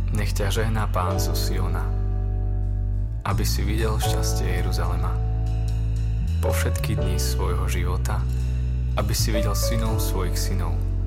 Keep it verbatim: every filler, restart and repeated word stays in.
Nech ťa žehná Pán zo Siona, aby si videl šťastie Jeruzalema. Po všetky dni svojho života, aby si videl synov svojich synov